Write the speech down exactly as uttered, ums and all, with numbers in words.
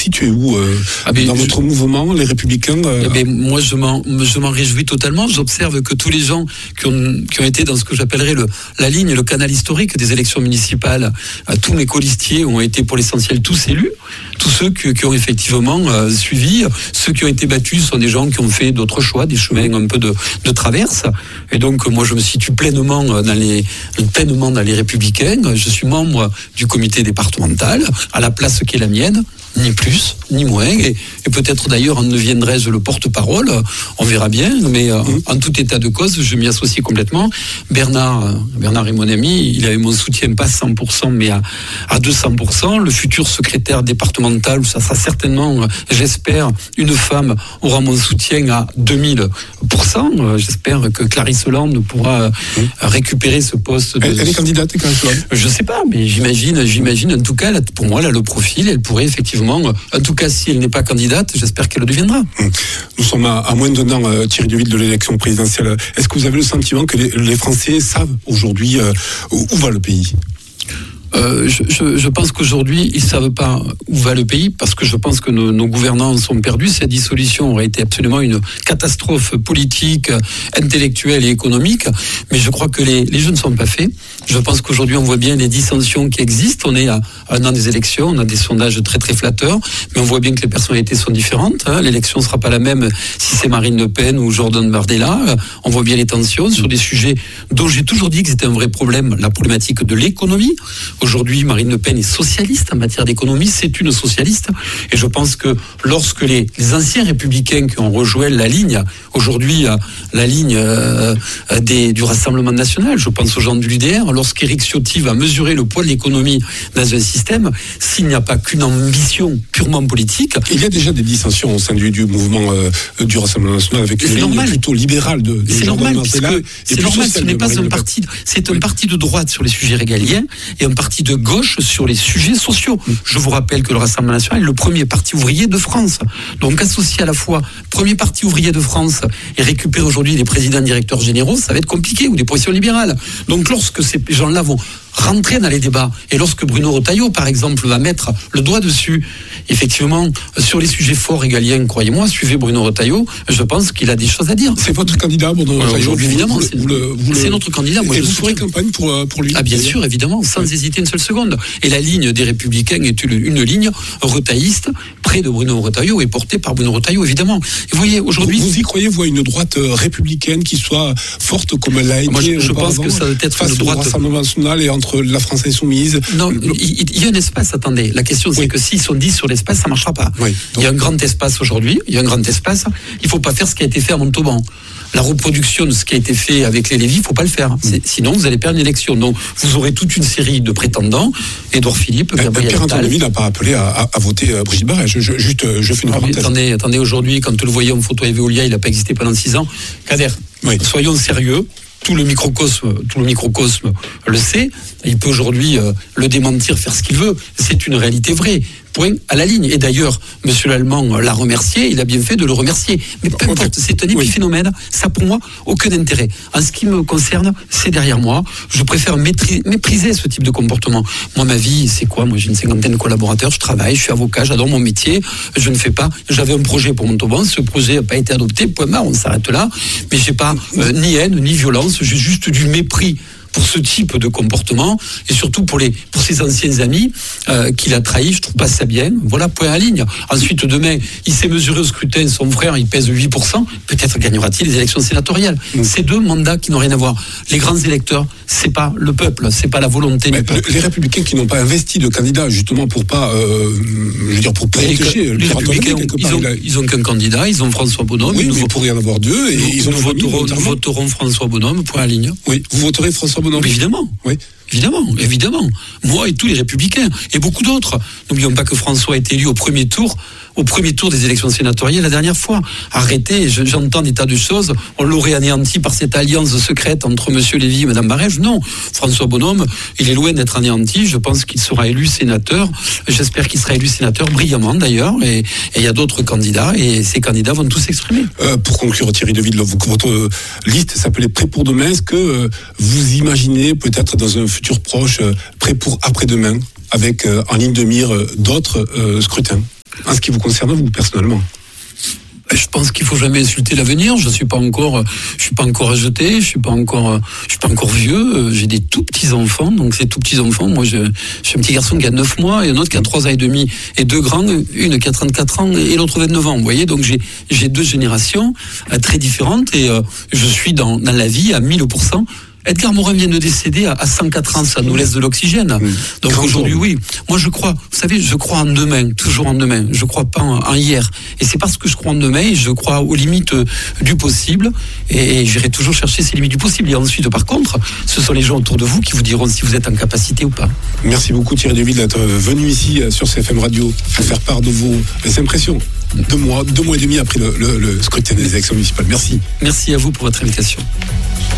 situez où euh, ah ben, dans je... votre mouvement, les Républicains euh... eh ben, moi, je m'en, je m'en réjouis totalement. J'observe que tous les gens qui ont, qui ont été dans ce que j'appellerais le, la ligne, le canal historique des élections municipales, euh, tous mes colistiers ont été pour l'essentiel tous élus. Tous ceux qui, qui ont effectivement euh, suivi, ceux qui ont été battus sont des gens qui ont fait d'autres choix, des chemins un peu de, de traverse. Et donc, moi, je me situe pleinement dans les, pleinement dans les Républicains. Je suis membre du comité départemental, à la place qui est la mienne, ni plus, ni moins. Et, et peut-être d'ailleurs en deviendrai-je le porte-parole, on verra bien. Mais euh, mmh. en tout état de cause, je m'y associe complètement. Bernard, Bernard est mon ami, il avait mon soutien pas cent pour cent, mais à, à deux cents pour cent. Le futur secrétaire départemental, ça sera certainement, j'espère, une femme aura mon soutien à deux mille pour cent. J'espère que Clarisse Hollande pourra mmh. récupérer ce poste. De... Elle, elle est candidate, Clarisse Hollande ? Je sais pas, mais j'imagine, j'imagine en tout cas, là, pour moi, là, le profil, elle pourrait effectivement, en tout cas, si elle n'est pas candidate, j'espère qu'elle le deviendra. Nous sommes à, à moins d'un an, euh, Thierry Deville, de l'élection présidentielle. Est-ce que vous avez le sentiment que les, les Français savent aujourd'hui euh, où, où va le pays ? Euh, je, je, je pense qu'aujourd'hui, ils ne savent pas où va le pays, parce que je pense que nos, nos gouvernants sont perdus. Cette dissolution aurait été absolument une catastrophe politique, intellectuelle et économique. Mais je crois que les, les jeux ne sont pas faits. Je pense qu'aujourd'hui, on voit bien les dissensions qui existent. On est à un an des élections, on a des sondages très très flatteurs, mais on voit bien que les personnalités sont différentes. Hein. L'élection ne sera pas la même si c'est Marine Le Pen ou Jordan Bardella. On voit bien les tensions sur des sujets dont j'ai toujours dit que c'était un vrai problème, la problématique de l'économie. Aujourd'hui, Marine Le Pen est socialiste en matière d'économie, c'est une socialiste. Et je pense que lorsque les, les anciens républicains qui ont rejoint la ligne, aujourd'hui la ligne euh, des, du Rassemblement national, je pense aux gens de l'U D R, lorsqu'Éric Ciotti va mesurer le poids de l'économie dans un système, s'il n'y a pas qu'une ambition purement politique... Il y a déjà des dissensions au sein du, du mouvement euh, du Rassemblement national avec une ligne plutôt libérale de, de C'est normal, c'est normal, ce n'est pas un parti, c'est un parti de droite sur les sujets régaliens et un parti de gauche sur les sujets sociaux. Je vous rappelle que le Rassemblement national est le premier parti ouvrier de France. Donc associer à la fois premier parti ouvrier de France et récupérer aujourd'hui des présidents directeurs généraux, ça va être compliqué, ou des positions libérales. Donc lorsque ces gens-là vont rentrer dans les débats, et lorsque Bruno Retailleau, par exemple, va mettre le doigt dessus, effectivement, sur les sujets forts régaliens, croyez-moi, suivez Bruno Retailleau, je pense qu'il a des choses à dire. C'est votre candidat, Bruno Retailleau ? Aujourd'hui, évidemment, c'est, vous le, vous c'est le... notre candidat. Moi, et je vous souhaite ferez campagne pour, pour lui ? Ah bien sûr, évidemment, sans oui. hésiter une seule seconde. Et la ligne des Républicains est une, une ligne retailliste, près de Bruno Retailleau, et portée par Bruno Retailleau, évidemment. Et vous voyez, aujourd'hui... Vous, vous y croyez, vous, à une droite républicaine qui soit forte comme elle l'a été ? Moi, je, je pense que ça doit être face une droite... au Rassemblement national et entre la France insoumise. Non, il, il y a un espace, attendez. La question, c'est oui. que s'ils sont dix sur l'espace, ça ne marchera pas. Oui. Donc... Il y a un grand espace aujourd'hui, il y a un grand espace. Il ne faut pas faire ce qui a été fait à Montauban. La reproduction de ce qui a été fait avec les Lévy, il ne faut pas le faire. C'est, sinon, vous allez perdre une élection. Donc, vous aurez toute une série de prétendants. Édouard Philippe, Gabriel Pierre Antoine Lévy n'a pas appelé à, à, à voter euh, Brigitte Barrès. Je, je, juste, je fais une ah, parenthèse. Attendez, attendez, aujourd'hui, quand vous le voyez en photo à Veolia, il n'a pas existé pendant six ans. Kader, oui. soyons sérieux. Tout le microcosme, tout le microcosme le sait. Il peut aujourd'hui euh, le démentir, faire ce qu'il veut. C'est une réalité vraie. Point à la ligne. Et d'ailleurs, Monsieur l'Allemand l'a remercié, il a bien fait de le remercier. Mais peu importe, c'est un épiphénomène, ça pour moi, aucun intérêt. En ce qui me concerne, c'est derrière moi. Je préfère métri- mépriser ce type de comportement. Moi, ma vie, c'est quoi ? Moi, j'ai une cinquantaine de collaborateurs, je travaille, je suis avocat, j'adore mon métier, je ne fais pas... J'avais un projet pour Montauban, ce projet n'a pas été adopté, point barre, on s'arrête là. Mais j'ai pas euh, ni haine, ni violence, j'ai juste du mépris pour ce type de comportement, et surtout pour les pour ses anciens amis euh, qu'il a trahis. Je trouve pas ça bien. Voilà, point à ligne. Ensuite, demain, il s'est mesuré au scrutin, son frère, il pèse huit pour cent, peut-être gagnera-t-il les élections sénatoriales. Mmh. Ces deux mandats qui n'ont rien à voir. Les grands électeurs, c'est pas le peuple, c'est pas la volonté Mais du peuple. Les Républicains qui n'ont pas investi de candidat, justement pour pas, euh, je veux dire, pour protéger les, les Républicains, ils ont, a... ils ont qu'un candidat, ils ont François Bonhomme. Oui, mais il pourrait y en avoir deux, et nous, ils ont nous voterons, nous voterons François Bonhomme, point à ligne. Oui, vous voterez François Bonhomme. Mais évidemment. Oui. Évidemment, évidemment. Moi et tous les Républicains, et beaucoup d'autres. N'oublions pas que François a été élu au premier tour, au premier tour des élections sénatoriales la dernière fois. Arrêtez, je, j'entends des tas de choses. On l'aurait anéanti par cette alliance secrète entre M. Lévy et Mme Barrès. Non, François Bonhomme, il est loin d'être anéanti. Je pense qu'il sera élu sénateur. J'espère qu'il sera élu sénateur brillamment d'ailleurs. Et il y a d'autres candidats, et ces candidats vont tous s'exprimer. Euh, pour conclure, Thierry Deville, votre euh, liste s'appelait Prêt pour demain. Est-ce que euh, vous imaginez peut-être dans un futur proche, euh, prêt pour après-demain, avec euh, en ligne de mire euh, d'autres euh, scrutins ? En ce qui vous concerne, vous, personnellement? Je pense qu'il faut jamais insulter l'avenir. Je suis pas encore, je suis pas encore rejeté, je suis pas encore, je suis pas encore vieux. J'ai des tout petits enfants, donc ces tout petits enfants, moi, j'ai un petit garçon qui a neuf mois et un autre qui a trois ans et demi et deux grands, une qui a trente-quatre ans et l'autre vingt-neuf ans. Vous voyez, donc j'ai j'ai deux générations euh, très différentes et euh, je suis dans dans la vie à mille pour cent. Edgar Morin vient de décéder à cent quatre ans, ça nous laisse de l'oxygène. Mmh. Donc Grand aujourd'hui, jour. oui. Moi, je crois, vous savez, je crois en demain, toujours en demain. Je crois pas en, en hier. Et c'est parce que je crois en demain et je crois aux limites euh, du possible. Et, et j'irai toujours chercher ces limites du possible. Et ensuite, par contre, ce sont les gens autour de vous qui vous diront si vous êtes en capacité ou pas. Merci beaucoup Thierry Deville d'être venu ici sur C F M Radio pour faire part de vos impressions. Deux mois, deux mois et demi après le, le, le scrutin des élections municipales. Merci. Merci à vous pour votre invitation.